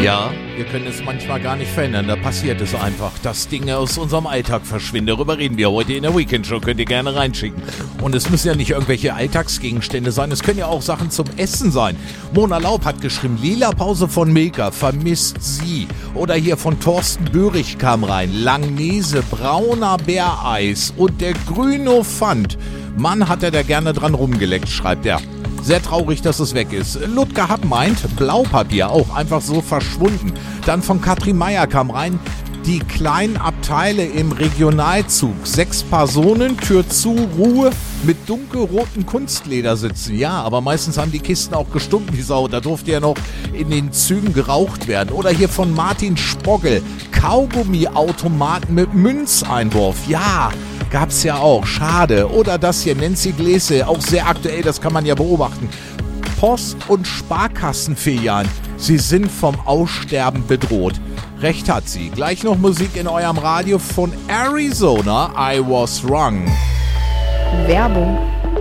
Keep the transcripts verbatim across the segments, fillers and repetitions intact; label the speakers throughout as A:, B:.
A: Ja, wir können es manchmal gar nicht verändern, da passiert es einfach, dass Dinge aus unserem Alltag verschwinden. Darüber reden wir heute in der Weekend Show, könnt ihr gerne reinschicken. Und es müssen ja nicht irgendwelche Alltagsgegenstände sein, es können ja auch Sachen zum Essen sein. Mona Laub hat geschrieben, Lila Pause von Milka, vermisst sie. Oder hier von Thorsten Böhrig kam rein, Langnese, brauner Bäreis und der Grünofant. Mann, hat er da gerne dran rumgeleckt, schreibt er. Sehr traurig, dass es weg ist. Ludger Happ meint, Blaupapier auch einfach so verschwunden. Dann von Katrin Meyer kam rein, die kleinen Abteile im Regionalzug. Sechs Personen, Tür zu, Ruhe, mit dunkelroten Kunstledersitzen. Ja, aber meistens haben die Kisten auch gestunken wie Sau. Da durfte ja noch in den Zügen geraucht werden. Oder hier von Martin Spogel, Kaugummiautomaten mit Münzeinwurf. Ja, gab's ja auch. Schade. Oder das hier, Nancy Gläse, auch sehr aktuell, das kann man ja beobachten. Post- und Sparkassenfilialen, sie sind vom Aussterben bedroht. Recht hat sie. Gleich noch Musik in eurem Radio von Arizona, I Was Wrong.
B: Werbung.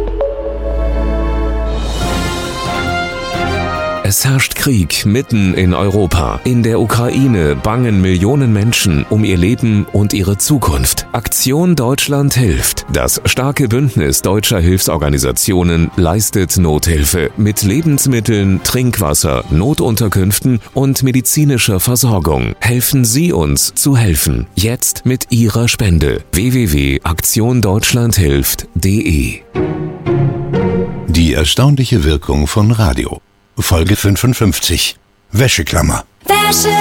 C: Es herrscht Krieg mitten in Europa. In der Ukraine bangen Millionen Menschen um ihr Leben und ihre Zukunft. Aktion Deutschland hilft. Das starke Bündnis deutscher Hilfsorganisationen leistet Nothilfe mit Lebensmitteln, Trinkwasser, Notunterkünften und medizinischer Versorgung. Helfen Sie uns zu helfen. Jetzt mit Ihrer Spende. w w w punkt aktion deutschland hilft punkt d e.
D: Die erstaunliche Wirkung von Radio. Folge fünfundfünfzig. Wäscheklammer.
E: Wäsche